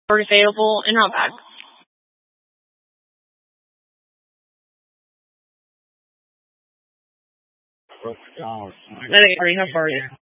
Bird available in Outback. I think I already have bird.